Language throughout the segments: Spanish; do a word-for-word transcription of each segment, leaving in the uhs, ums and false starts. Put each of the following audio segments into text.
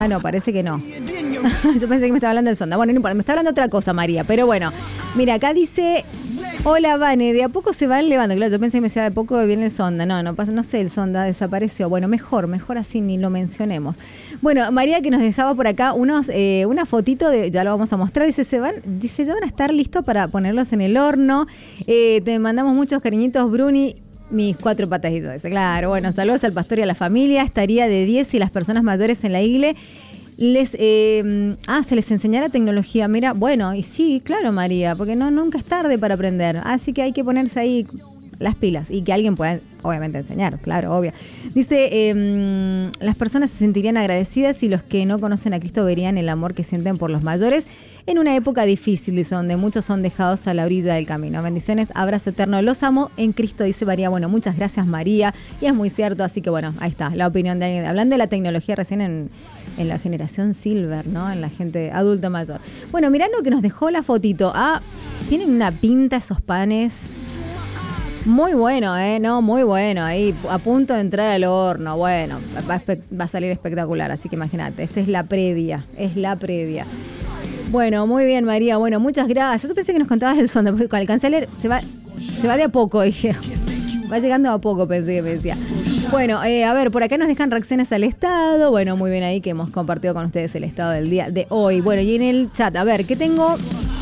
Ah, no, parece que no. Yo pensé que me estaba hablando del sonda. Bueno, no importa, me está hablando otra cosa, María. Pero bueno, mira, acá dice... Hola, Vane, de a poco se van levando. Claro, yo pensé que me decía de a poco viene el sonda. No, no pasa, no sé, el sonda desapareció. Bueno, mejor, mejor así ni lo mencionemos. Bueno, María que nos dejaba por acá unos, eh, una fotito de, ya lo vamos a mostrar, dice, se van, dice, ya van a estar listos para ponerlos en el horno. Eh, te mandamos muchos cariñitos, Bruni. Mis cuatro patas y todo eso. Claro, bueno, saludos al pastor y a la familia. Estaría de diez y las personas mayores en la iglesia. Les, eh, ah, se les enseñará tecnología. Mira, bueno, y sí, claro, María, porque no nunca es tarde para aprender. Así que hay que ponerse ahí las pilas y que alguien pueda, obviamente, enseñar, claro, obvio. Dice, eh, las personas se sentirían agradecidas y los que no conocen a Cristo verían el amor que sienten por los mayores en una época difícil, dice, donde muchos son dejados a la orilla del camino. Bendiciones, abrazo eterno, los amo en Cristo, dice María. Bueno, muchas gracias, María, y es muy cierto, así que bueno, ahí está, la opinión de alguien. Hablando de la tecnología recién en, en la generación silver, ¿no? En la gente adulta mayor. Bueno, mirá lo que nos dejó la fotito. Ah, tienen una pinta esos panes. Muy bueno, ¿eh? No, muy bueno. Ahí a punto de entrar al horno. Bueno, va a, va a salir espectacular, así que imagínate, esta es la previa, es la previa. Bueno, muy bien, María. Bueno, muchas gracias. Yo pensé que nos contabas del sonda, porque con el canciller se va, se va de a poco, dije. Va llegando a poco, pensé que me decía. Bueno, eh, a ver, por acá nos dejan reacciones al estado. Bueno, muy bien ahí que hemos compartido con ustedes el estado del día de hoy. Bueno, y en el chat, a ver, ¿qué tengo?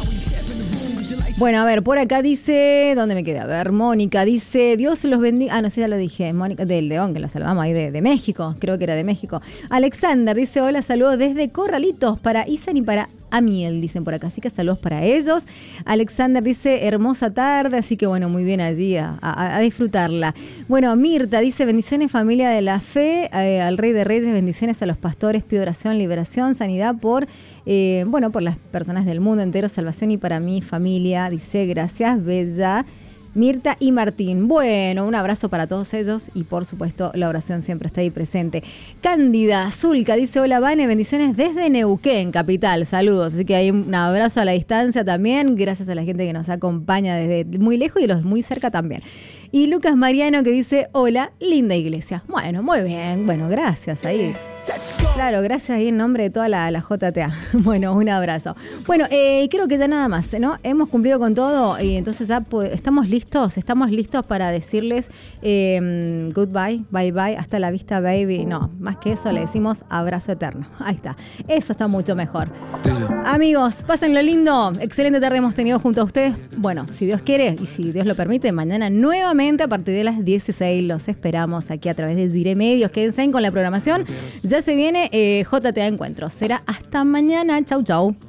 Bueno, a ver, por acá dice, ¿dónde me quedé? A ver, Mónica dice, Dios los bendiga. Ah, no sé, ya lo dije, Mónica del León, que la salvamos ahí de, de México, creo que era de México. Alexander dice, hola, saludos desde Corralitos para Isan y para Amiel, dicen por acá, así que saludos para ellos. Alexander dice, hermosa tarde, así que bueno, muy bien allí a, a, a disfrutarla. Bueno, Mirta dice, bendiciones familia de la fe, eh, al Rey de Reyes, bendiciones a los pastores, pido oración, liberación, sanidad por, eh, bueno, por las personas del mundo entero, salvación y para mi familia, dice, gracias, Bella, Mirta y Martín. Bueno, un abrazo para todos ellos y por supuesto la oración siempre está ahí presente. Cándida Zulca dice, hola Vane, bendiciones desde Neuquén, capital, saludos. Así que hay un abrazo a la distancia también, gracias a la gente que nos acompaña desde muy lejos y los muy cerca también. Y Lucas Mariano que dice, hola, linda iglesia. Bueno, muy bien, bueno, gracias ahí. Claro, gracias ahí en nombre de toda la, la J T A. Bueno, un abrazo. Bueno, eh, creo que ya nada más, ¿no? Hemos cumplido con todo y entonces ya estamos listos, estamos listos para decirles eh, goodbye, bye bye, hasta la vista, baby. No, más que eso le decimos abrazo eterno. Ahí está, eso está mucho mejor. Amigos, pásenlo lindo. Excelente tarde hemos tenido junto a ustedes. Bueno, si Dios quiere y si Dios lo permite, mañana nuevamente a partir de las dieciséis los esperamos aquí a través de Zire Medios. Quédense con la programación. Ya se viene eh, J T A Encuentros. Será hasta mañana. Chau, chau.